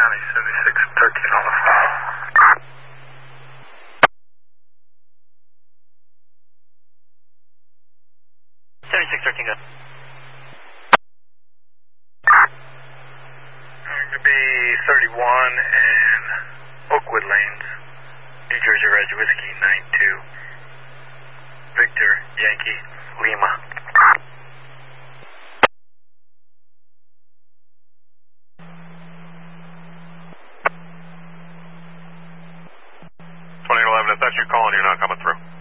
County, 7613 on the file. 7613, good. Going to be 31 and Oakwood Lanes, New Jersey Reg Whiskey 92, Victor Yankee Lima. If that's you calling, you're not coming through.